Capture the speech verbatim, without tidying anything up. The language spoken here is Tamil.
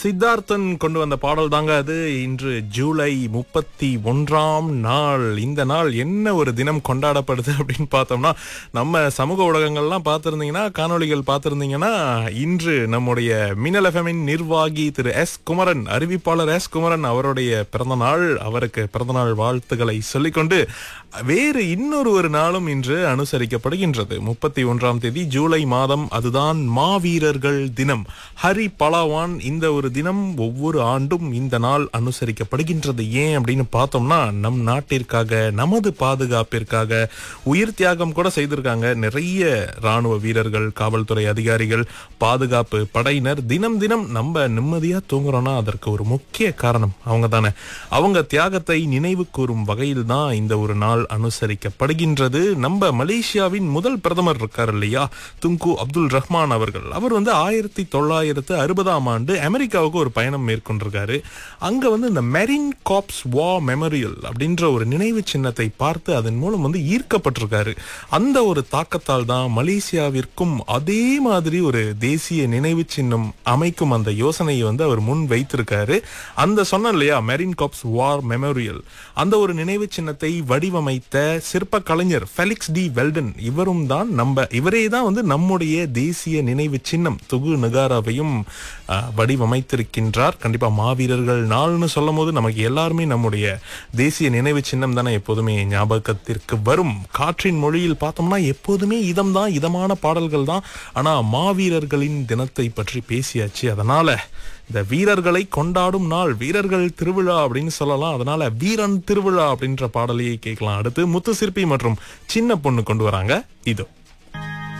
சித்தார்த்தன் கொண்டு வந்த பாடல் தாங்க அது. இன்று ஜூலை முப்பத்தி ஒன்றாம் நாள். இந்த நாள் என்ன ஒரு தினம் கொண்டாடப்படுது அப்படின்னு பார்த்தோம்னா, நம்ம சமூக ஊடகங்கள்லாம் பார்த்திருந்தீங்கன்னா, காணொளிகள் பார்த்திருந்தீங்கன்னா, இன்று நம்முடைய மின்னல் எஃப்எம்மின் நிர்வாகி திரு எஸ் குமரன், அறிவிப்பாளர் எஸ் குமரன் அவருடைய பிறந்த நாள். அவருக்கு பிறந்தநாள் வாழ்த்துக்களை சொல்லிக்கொண்டு வேறு இன்னொரு ஒரு நாளும் இன்று அனுசரிக்கப்படுகின்றது. முப்பத்தி ஒன்றாம் தேதி ஜூலை மாதம். அதுதான் மாவீரர்கள் தினம். ஹரி பலாவான். இந்த ஒரு தினம் ஒவ்வொரு ஆண்டும் இந்த நாள் அனுசரிக்கப்படுகின்றது. ஏன் அப்படின்னு பார்த்தோம்னா, நம் நாட்டிற்காக, நமது பாதுகாப்பிற்காக உயிர் தியாகம் கூட செய்திருக்காங்க நிறைய ராணுவ வீரர்கள், காவல்துறை அதிகாரிகள், பாதுகாப்பு படையினர். தினம் தினம் நம்ம நிம்மதியா தூங்குறோம்னா அதற்கு ஒரு முக்கிய காரணம் அவங்க தானே. அவங்க தியாகத்தை நினைவு கூறும் வகையில் தான் இந்த ஒரு நாள் அனுசரிக்கப்படுகின்றது. நம்ம மலேசியாவின் முதல் பிரதமர் இருக்கார் இல்லையா, துங்கு அப்துல் ரஹ்மான் அவர்கள். அவர் வந்து ஆயிரத்தி தொள்ளாயிரத்து அறுபதாம் ஆண்டு அமெரிக்காவுக்கு ஒரு பயணம் மேற்கொண்டிருக்காரு. அங்க வந்து இந்த மெரின் காப்ஸ் வார் மெமோரியல் அப்படின்ற ஒரு நினைவு சின்னத்தை பார்த்து அதன் மூலம் வந்து ஈர்க்கப்பட்டிருக்காரு. அந்த ஒரு தாக்கத்தால் தான் மலேசியாவிற்கும் அதே மாதிரி ஒரு தேசிய நினைவு சின்னம் அமைக்கும் அந்த யோசனையை வந்து அவர் முன் வைத்திருக்காரு. அந்த சொன்ன இல்லையா மெரின் காப்ஸ் வார் மெமோரியல், அந்த ஒரு நினைவு சின்னத்தை வடிவமைத்த சிற்ப கலைஞர் ஃபெலிக்ஸ் டி வெல்டன் இவரும் தான் நம்ம இவரே தான் வந்து நம்முடைய தேசிய நினைவு சின்னம் துகு நகாராவையும் வடிவமைத்திருக்கின்றார். கண்டிப்பா மாவீரர்கள் நாள்னு சொல்லும் போது நமக்கு எல்லாருமே நம்முடைய தேசிய நினைவு சின்னம் தானே எப்போதுமே ஞாபகத்திற்கு வரும். காற்றின் மொழியில் பார்த்தோம்னா எப்போதுமே இதம் தான், இதமான பாடல்கள் தான். ஆனா மாவீரர்களின் தினத்தை பற்றி பேசியாச்சு. அதனால இந்த வீரர்களை கொண்டாடும் நாள், வீரர்கள் திருவிழா அப்படின்னு சொல்லலாம். அதனால வீரன் திருவிழா அப்படின்ற பாடலையே கேட்கலாம். அடுத்து முத்து சிற்பி மற்றும் சின்ன பொண்ணு கொண்டு வராங்க இதோ.